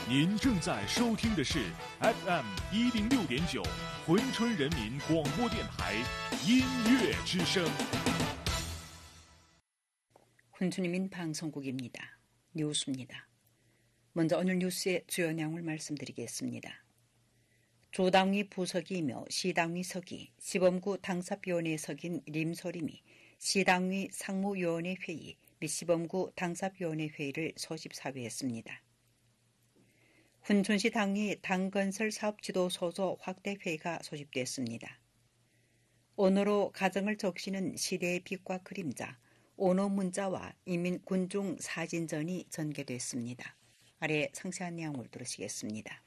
您正在收听的是 FM 106.9珲春人民广播电台音乐之声. 훈춘이민 방송국입니다. 뉴스입니다. 먼저 오늘 뉴스의 주요 내용을 말씀드리겠습니다. 조당위 부석이며 시당위 석이 시범구 당사위원회에 석인 림소림이 시당위 상무위원회 회의 및 시범구 당사위원회 회의를 소집사회했습니다. 훈춘시 당위 당건설 사업지도소조 확대회의가 소집됐습니다. 언어로 가정을 적시는 시대의 빛과 그림자, 언어 문자와 인민 군중 사진전이 전개됐습니다. 아래 상세한 내용을 들으시겠습니다.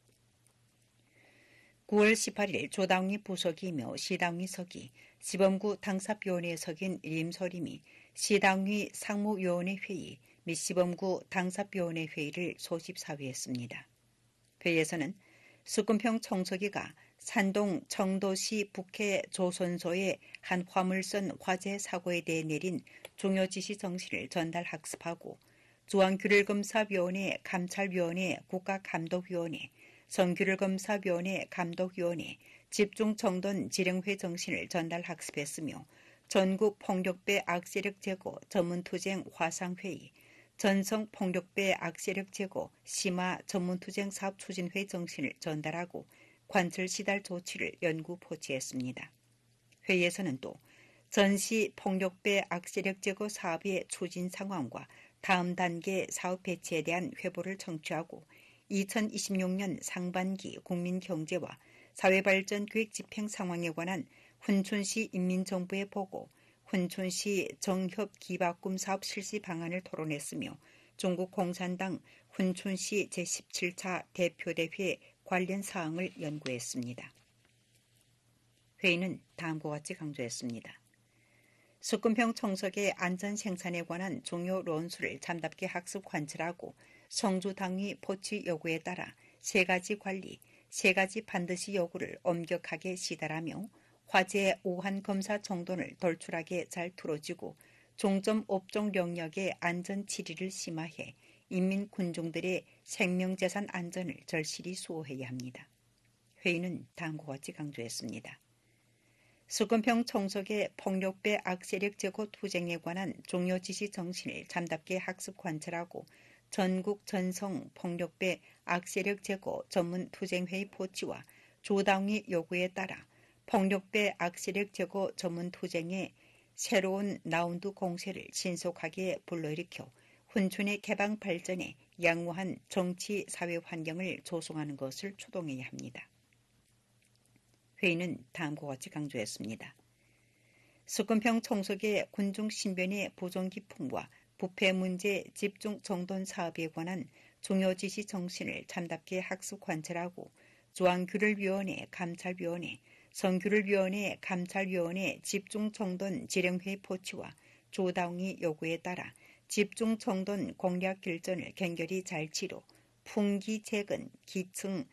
9월 18일 조당위 부석이며 시당위 석이 시범구 당사위원회에 석인 림소림이 시당위 상무위원회 회의 및 시범구 당사위원회 회의를 소집사회했습니다. 회의에서는 수금평 청소기가 산동 청도시 북해 조선소의 한 화물선 화재 사고에 대해 내린 중요 지시 정신을 전달 학습하고 중앙규율검사위원회 감찰위원회 국가감독위원회 성규율검사위원회 감독위원회 집중청돈 지령회 정신을 전달 학습했으며 전국 폭력배 악세력 제고 전문투쟁 화상회의 전성 폭력배 악세력 제고 심화 전문투쟁 사업 추진회 정신을 전달하고 관철 시달 조치를 연구 포치했습니다. 회의에서는 또 전시 폭력배 악세력 제거 사업의 추진 상황과 다음 단계 사업 배치에 대한 회보를 청취하고 2026년 상반기 국민경제와 사회발전 계획 집행 상황에 관한 훈춘시 인민정부의 보고, 훈춘시 정협기바꿈 사업 실시 방안을 토론했으며 중국 공산당 훈춘시 제17차 대표대회 관련 사항을 연구했습니다. 회의는 다음과 같이 강조했습니다. 수금평 청석의 안전 생산에 관한 중요論수를 참답게 학습 관철하고 성주당위 포치 요구에 따라 세 가지 관리, 세 가지 반드시 요구를 엄격하게 시달하며 화재 오한 검사 정돈을 돌출하게 잘 틀어지고 종점 업종 영역의 안전 지리를 심화해 인민 군중들의 생명재산 안전을 절실히 수호해야 합니다. 회의는 다음과 같이 강조했습니다. 수금평 청석의 폭력배 악세력 제고 투쟁에 관한 중요 지시 정신을 참답게 학습 관철하고 전국 전성 폭력배 악세력 제고 전문 투쟁회의 포치와 조당위 요구에 따라 폭력배 악세력 제고 전문 투쟁의 새로운 라운드 공세를 신속하게 불러일으켜 훈춘의 개방 발전에 양호한 정치 사회 환경을 조성하는 것을 추동해야 합니다. 회의는 다음과 같이 강조했습니다. 수금평 청석의 군중 신변의 보존 기풍과 부패 문제 집중 정돈 사업에 관한 중요 지시 정신을 참답게 학습 관철하고 중앙규율위원회 감찰위원회 성규율위원회 감찰위원회 집중 정돈 지령회의 포치와 조당위 요구에 따라 집중 정돈 공략 결전을 갱결히 잘 치러 풍기 재건 기층